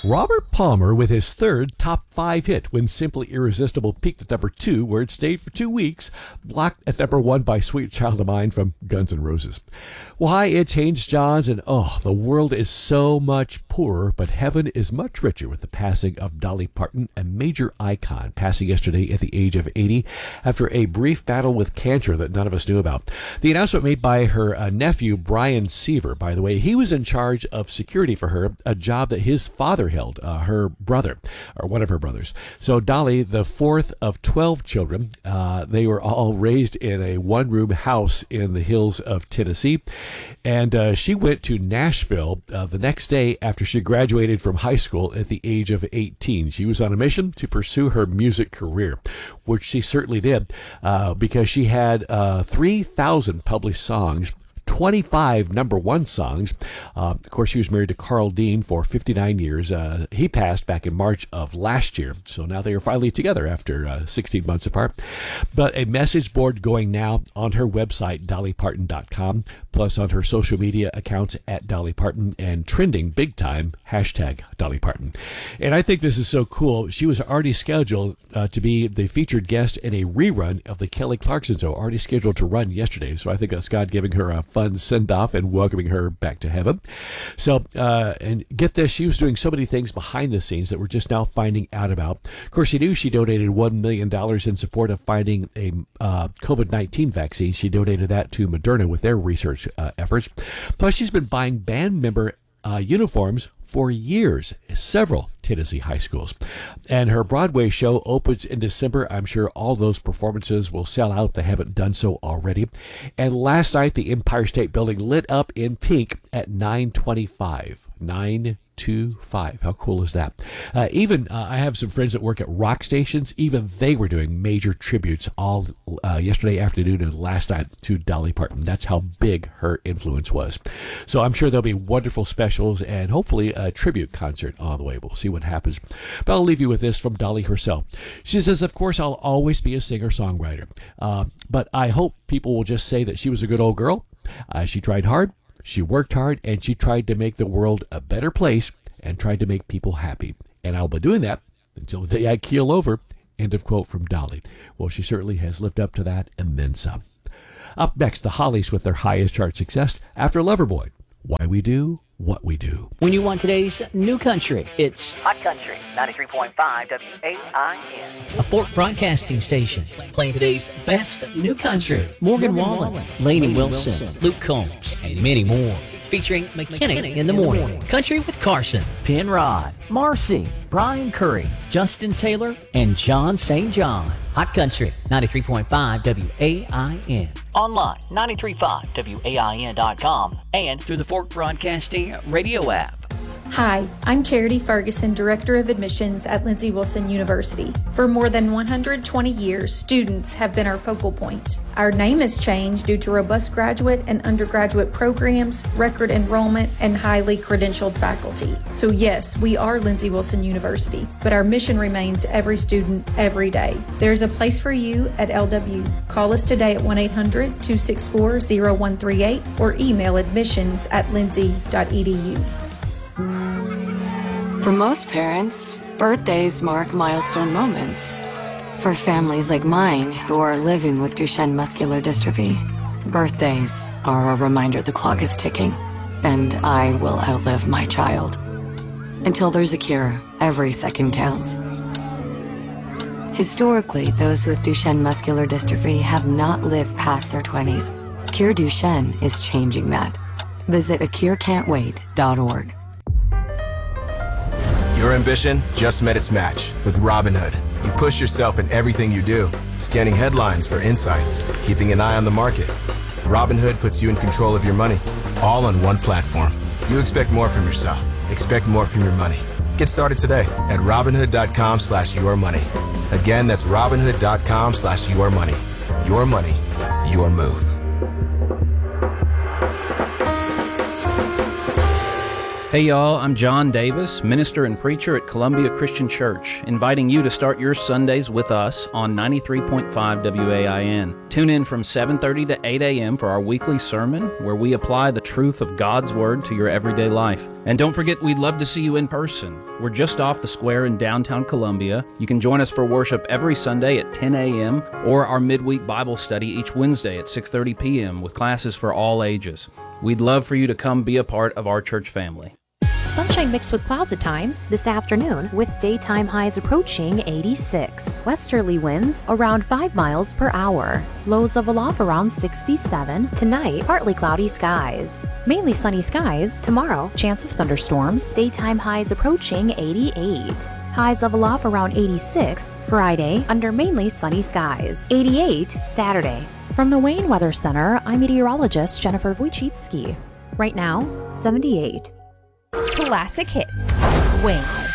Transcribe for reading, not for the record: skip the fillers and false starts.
Robert Palmer with his third top 5 hit when Simply Irresistible peaked at number 2, where it stayed for 2 weeks, blocked at number 1 by Sweet Child of Mine from Guns N' Roses. Why, it's Haynes Johns and the world is so much poorer, but heaven is much richer with the passing of Dolly Parton, a major icon, passing yesterday at the age of 80 after a brief battle with cancer that none of us knew about. The announcement made by her nephew, Brian Seaver, by the way, he was in charge of security for her, a job that his father held, her brother, or one of her brothers. So Dolly, the fourth of 12 children, they were all raised in a one-room house in the hills of Tennessee. And she went to Nashville the next day after she graduated from high school at the age of 18. She was on a mission to pursue her music career, which she certainly did, because she had 3,000 published songs, 25 number one songs. Of course, she was married to Carl Dean for 59 years. He passed back in March of last year, so now they are finally together after 16 months apart. But a message board going now on her website, dollyparton.com, plus on her social media accounts at Dolly Parton, and trending big time, hashtag Dolly Parton. And I think this is so cool. She was already scheduled to be the featured guest in a rerun of the Kelly Clarkson Show, already scheduled to run yesterday. So I think that's God giving her a fun send-off and welcoming her back to heaven. So, and get this, she was doing so many things behind the scenes that we're just now finding out about. Of course, you knew she donated $1 million in support of finding a COVID-19 vaccine. She donated that to Moderna with their research efforts. Plus, she's been buying band member uniforms for years, several Tennessee high schools. And her Broadway show opens in December. I'm sure all those performances will sell out if they haven't done so already. And last night, the Empire State Building lit up in pink at 9:25. 9:25. How cool is that? Even I have some friends that work at rock stations. Even they were doing major tributes all yesterday afternoon and last night to Dolly Parton. That's how big her influence was. So I'm sure there'll be wonderful specials and hopefully a tribute concert on the way. We'll see what happens. But I'll leave you with this from Dolly herself. She says, of course, I'll always be a singer-songwriter. But I hope people will just say that she was a good old girl. She tried hard. She worked hard, and she tried to make the world a better place and tried to make people happy. And I'll be doing that until the day I keel over. End of quote from Dolly. Well, she certainly has lived up to that and then some. Up next, the Hollies with their highest chart success after Loverboy. Why We Do What We Do. When you want today's new country, it's Hot Country, 93.5 WAIN. a Fork Broadcasting station playing today's best new country. Morgan Wallen, Lainey Wilson, Luke Combs, and many more. Featuring McKinney in the morning. Country with Carson, Penrod, Marcy, Brian Curry, Justin Taylor, and John St. John. Hot Country, 93.5 WAIN. Online, 93.5WAIN.com, and through the Fork Broadcasting radio app. Hi, I'm Charity Ferguson, Director of Admissions at Lindsey Wilson University. For more than 120 years, students have been our focal point. Our name has changed due to robust graduate and undergraduate programs, record enrollment, and highly credentialed faculty. So yes, we are Lindsey Wilson University, but our mission remains every student, every day. There's a place for you at LW. Call us today at 1-800-264-0138 or email admissions@lindsey.edu. For most parents, birthdays mark milestone moments. For families like mine who are living with Duchenne muscular dystrophy, birthdays are a reminder the clock is ticking, and I will outlive my child. Until there's a cure, every second counts. Historically, those with Duchenne muscular dystrophy have not lived past their 20s. Cure Duchenne is changing that. Visit acurecan'twait.org. Your ambition just met its match with Robinhood. You push yourself in everything you do, scanning headlines for insights, keeping an eye on the market. Robinhood puts you in control of your money, all on one platform. You expect more from yourself. Expect more from your money. Get started today at Robinhood.com/yourmoney. Again, that's Robinhood.com/yourmoney. Your money, your move. Hey y'all, I'm John Davis, minister and preacher at Columbia Christian Church, inviting you to start your Sundays with us on 93.5 WAIN. Tune in from 7:30 to 8 a.m. for our weekly sermon, where we apply the truth of God's Word to your everyday life. And don't forget, we'd love to see you in person. We're just off the square in downtown Columbia. You can join us for worship every Sunday at 10 a.m. or our midweek Bible study each Wednesday at 6:30 p.m. with classes for all ages. We'd love for you to come be a part of our church family. Sunshine mixed with clouds at times this afternoon, with daytime highs approaching 86. Westerly winds around 5 miles per hour. Lows of aloft around 67. Tonight, partly cloudy skies. Mainly sunny skies. Tomorrow, chance of thunderstorms. Daytime highs approaching 88. Highs of aloft around 86. Friday, under mainly sunny skies. 88 Saturday. From the Wayne Weather Center, I'm meteorologist Jennifer Wojcicki. Right now, 78. Classic hits. Wayne.